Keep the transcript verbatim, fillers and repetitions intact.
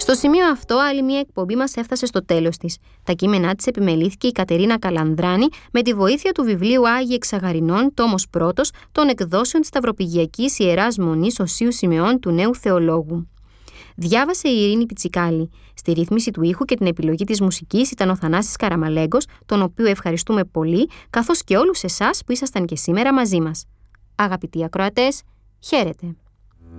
Στο σημείο αυτό, άλλη μια εκπομπή μας έφτασε στο τέλος της. Τα κείμενά της επιμελήθηκε η Κατερίνα Καλανδράνη με τη βοήθεια του βιβλίου Άγιοι Εξαγαρινών, τόμος πρώτος, των εκδόσεων της Σταυροπηγιακής Ιεράς Μονής Οσίου Σιμεών του Νέου Θεολόγου. Διάβασε η Ειρήνη Πιτσικάλη. Στη ρύθμιση του ήχου και την επιλογή της μουσικής ήταν ο Θανάσης Καραμαλέγκος, τον οποίο ευχαριστούμε πολύ, καθώς και όλους εσάς που ήσασταν και σήμερα μαζί μας. Αγαπητοί ακροατές, χαίρετε!